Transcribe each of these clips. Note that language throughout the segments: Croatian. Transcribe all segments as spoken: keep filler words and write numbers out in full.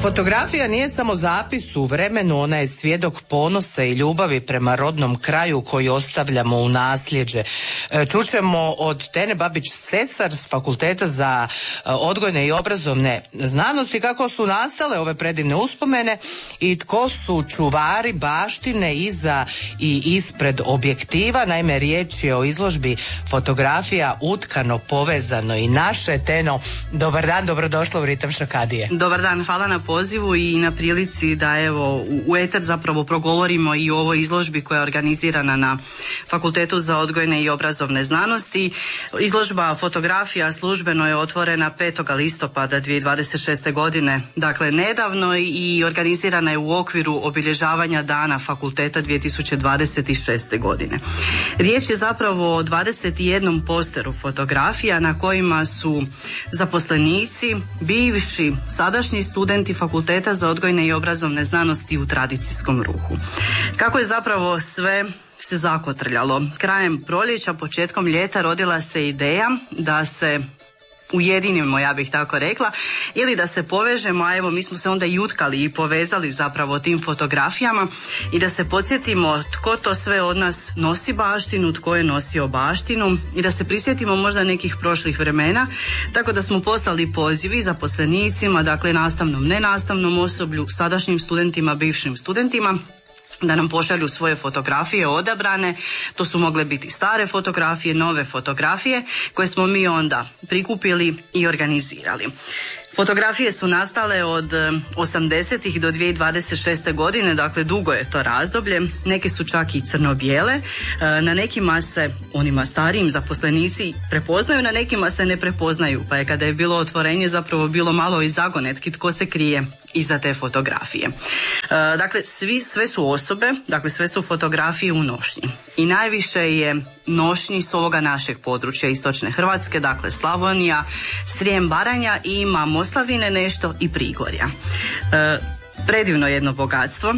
Fotografija nije samo zapis u vremenu, ona je svjedok ponosa i ljubavi prema rodnom kraju koji ostavljamo u nasljeđe. Čućemo od Tene Babić-Sesar s Fakulteta za odgojne i obrazovne znanosti kako su nastale ove predivne uspomene i tko su čuvari baštine iza i ispred objektiva. Naime, riječ je o izložbi fotografija utkano, povezano i naše. Teno, dobar dan, dobrodošla u Ritam Šakadije. Dobar dan, hvala na pozivu i na prilici da evo u eter zapravo progovorimo i o ovoj izložbi koja je organizirana na Fakultetu za odgojne i obrazovne znanosti. Izložba fotografija službeno je otvorena petog listopada dvije tisuće dvadeset šeste. godine, dakle nedavno, i organizirana je u okviru obilježavanja dana fakulteta dvije tisuće dvadeset šeste. godine. Riječ je zapravo o dvadeset jednom posteru fotografija na kojima su zaposlenici, bivši, sadašnji studenti Fakulteta za odgojne i obrazovne znanosti u tradicijskom ruhu. Kako je zapravo sve se zakotrljalo? Krajem proljeća, početkom ljeta rodila se ideja da se ujedinimo, ja bih tako rekla, ili da se povežemo, a evo mi smo se onda i utkali i povezali zapravo tim fotografijama i da se podsjetimo tko to sve od nas nosi baštinu, tko je nosio baštinu i da se prisjetimo možda nekih prošlih vremena, tako da smo poslali pozivi zaposlenicima, dakle nastavnom, nenastavnom osoblju, sadašnjim studentima, bivšim studentima, da nam pošalju svoje fotografije odabrane. To su mogle biti stare fotografije, nove fotografije koje smo mi onda prikupili i organizirali. Fotografije su nastale od osamdesetih do dvije tisuće dvadeset šeste. godine, dakle dugo je to razdoblje. Neke su čak i crno-bijele, na nekima se, onima starijim zaposlenici prepoznaju, na nekima se ne prepoznaju, pa je kada je bilo otvorenje zapravo bilo malo i zagonetki tko se krije iza te fotografije. Dakle, svi, sve su osobe, dakle sve su fotografije u nošnji. I najviše je nošnji s ovoga našeg područja istočne Hrvatske, dakle Slavonija, Srijem, Baranja i ima Moslavine nešto i Prigorja. E, predivno jedno bogatstvo.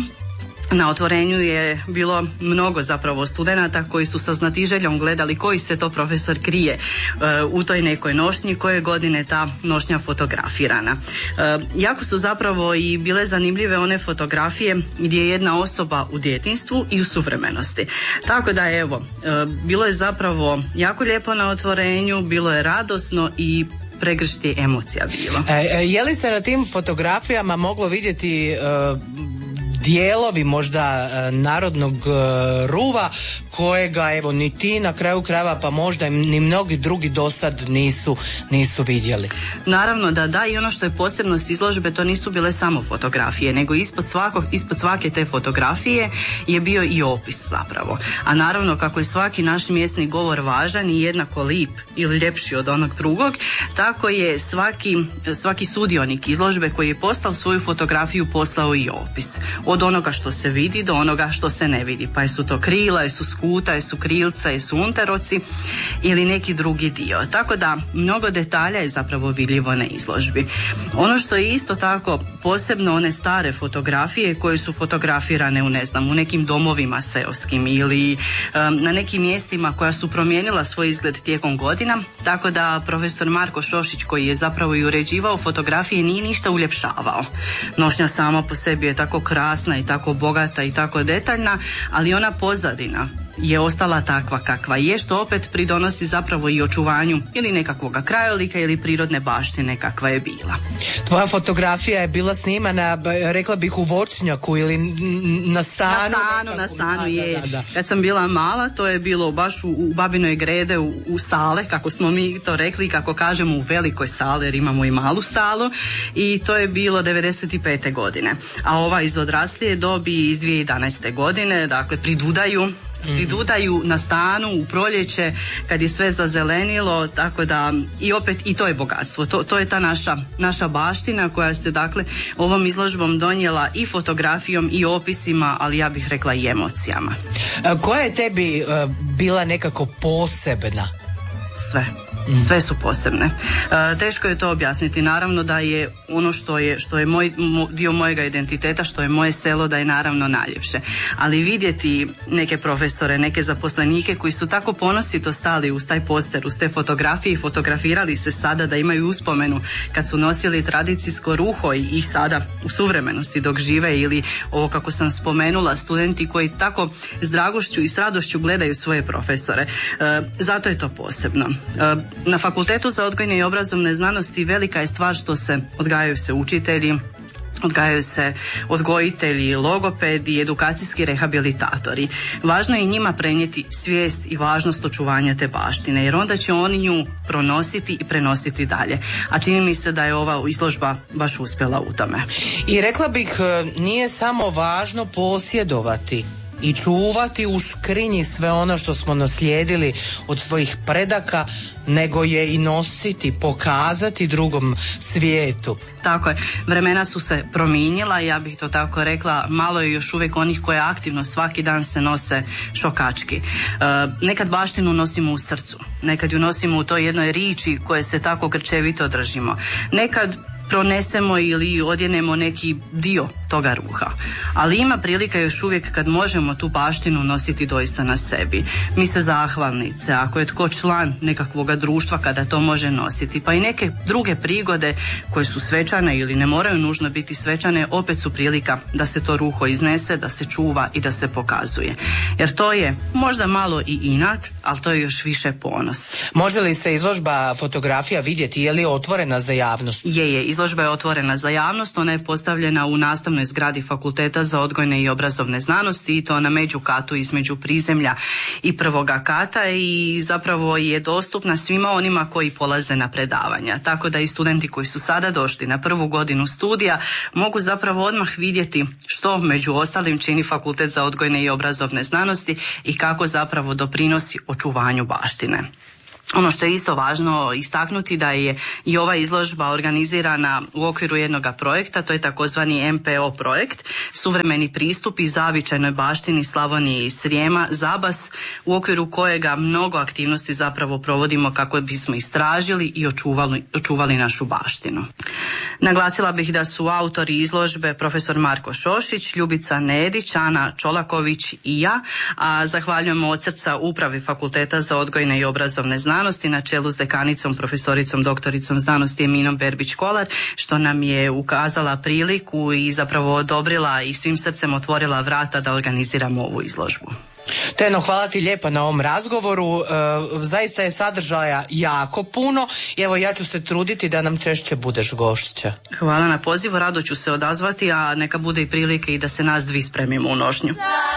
Na otvorenju je bilo mnogo zapravo studenata koji su sa znatiželjom gledali koji se to profesor krije e, u toj nekoj nošnji, koje godine ta nošnja fotografirana. E, jako su zapravo i bile zanimljive one fotografije gdje je jedna osoba u djetinjstvu i u suvremenosti. Tako da evo, e, bilo je zapravo jako lijepo na otvorenju, bilo je radosno i pregršti emocija bilo. E, je li se na tim fotografijama moglo vidjeti e, dijelovi možda e, narodnog e, ruva kojega evo ni ti na kraju krajeva pa možda ni mnogi drugi dosad nisu, nisu vidjeli? Naravno da da, i ono što je posebnost izložbe, to nisu bile samo fotografije, nego ispod, svakog, ispod svake te fotografije je bio i opis zapravo. A naravno kako je svaki naš mjesni govor važan i jednako lip ili ljepši od onog drugog, tako je svaki, svaki sudionik izložbe koji je poslao svoju fotografiju poslao i opis. Od onoga što se vidi do onoga što se ne vidi. Pa jesu to krila, jesu skuta, jesu krilca, jesu unteroci ili neki drugi dio. Tako da mnogo detalja je zapravo vidljivo na izložbi. Ono što je isto tako posebno, one stare fotografije koje su fotografirane u ne znam, u nekim domovima seoskim ili um, na nekim mjestima koja su promijenila svoj izgled tijekom godina. Tako da profesor Marko Šošić, koji je zapravo i uređivao fotografije, nije ništa uljepšavao. Nošnja sama po sebi je tako krasna i tako bogata i tako detaljna, ali ona pozadina je ostala takva kakva je, što opet pridonosi zapravo i očuvanju ili nekakvoga krajolika ili prirodne baštine kakva je bila. Tvoja fotografija je bila snimana, rekla bih, u voćnjaku ili na stanu? Na stanu, na stanu je. Da, da, da. Kad sam bila mala, to je bilo baš u, u Babinoj Grede, u, u sale, kako smo mi to rekli, kako kažemo u velikoj sali, jer imamo i malu salu, i to je bilo devedeset pete. godine. A ova iz odraslije dobi iz dvije tisuće jedanaeste. godine, dakle pri Dudaju, pridudaju na stanu u proljeće kad je sve zazelenilo, tako da i opet i to je bogatstvo, to, to je ta naša, naša baština koja se dakle ovom izložbom donijela i fotografijom i opisima, ali ja bih rekla i emocijama. Koja je tebi uh, bila nekako posebna? Sve. Sve su posebne. E, teško je to objasniti. Naravno da je ono što je, što je moj, dio mojega identiteta, što je moje selo, da je naravno najljepše. Ali vidjeti neke profesore, neke zaposlenike koji su tako ponosito stali uz taj poster, uz te fotografije i fotografirali se sada da imaju uspomenu kad su nosili tradicijsko ruho i, i sada u suvremenosti dok žive, ili ovo kako sam spomenula, studenti koji tako s dragošću i s radošću gledaju svoje profesore. E, zato je to posebno. E, na Fakultetu za odgojne i obrazovne znanosti velika je stvar što se odgajaju se učitelji, odgajaju se odgojitelji, logopedi, edukacijski rehabilitatori. Važno je i njima prenijeti svijest i važnost očuvanja te baštine, jer onda će oni nju pronositi i prenositi dalje. A čini mi se da je ova izložba baš uspjela u tome. I rekla bih, nije samo važno posjedovati i čuvati u škrinji sve ono što smo naslijedili od svojih predaka, nego je i nositi, pokazati drugom svijetu. Tako je, vremena su se promijenila, ja bih to tako rekla, malo je još uvijek onih koje aktivno svaki dan se nose šokački. E, nekad baštinu nosimo u srcu, nekad ju nosimo u toj jednoj riči koje se tako grčevito držimo. Nekad pronesemo ili odjenemo neki dio toga ruha. Ali ima prilika još uvijek kad možemo tu baštinu nositi doista na sebi. Mi se zahvalnice, ako je tko član nekakvoga društva kada to može nositi, pa i neke druge prigode koje su svečane ili ne moraju nužno biti svečane, opet su prilika da se to ruho iznese, da se čuva i da se pokazuje. Jer to je možda malo i inat, ali to je još više ponos. Može li se izložba fotografija vidjeti? Je li otvorena za javnost? Je, je. Izložba je otvorena za javnost, ona je postavljena u nastavnoj zgradi Fakulteta za odgojne i obrazovne znanosti i to na međukatu između prizemlja i prvoga kata i zapravo je dostupna svima onima koji polaze na predavanja. Tako da i studenti koji su sada došli na prvu godinu studija mogu zapravo odmah vidjeti što među ostalim čini Fakultet za odgojne i obrazovne znanosti i kako zapravo doprinosi očuvanju baštine. Ono što je isto važno istaknuti da je i ova izložba organizirana u okviru jednog projekta, to je takozvani M P O projekt, suvremeni pristup i zavičajnoj baštini Slavonije i Srijema, ZABAS, u okviru kojega mnogo aktivnosti zapravo provodimo kako bismo istražili i očuvali, očuvali našu baštinu. Naglasila bih da su autori izložbe profesor Marko Šošić, Ljubica Nedić, Ana Čolaković i ja, a zahvaljujemo od srca upravi Fakulteta za odgojne i obrazovne znanosti na čelu s dekanicom profesoricom doktoricom znanosti Eminom Berbić-Kolar, što nam je ukazala priliku i zapravo odobrila i svim srcem otvorila vrata da organiziramo ovu izložbu. Teno, hvala ti lijepa na ovom razgovoru. E, zaista je sadržaja jako puno i evo ja ću se truditi da nam češće budeš gošća. Hvala na pozivu, rado ću se odazvati, a neka bude i prilike i da se nas dvi spremimo u nošnju.